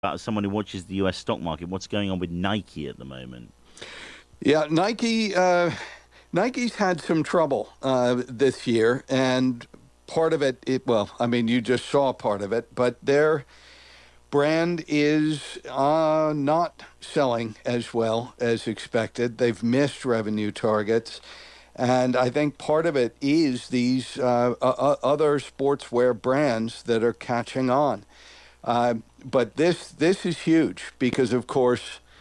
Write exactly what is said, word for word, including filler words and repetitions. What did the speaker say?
As someone who watches the U S stock market, what's going on with Nike at the moment? Yeah, Nike. Uh, Nike's had some trouble uh, this year, and part of it, it, well, I mean, you just saw part of it, but their brand is uh, not selling as well as expected. They've missed revenue targets, and I think part of it is these uh, uh, other sportswear brands that are catching on. Uh, but this this is huge because, of course.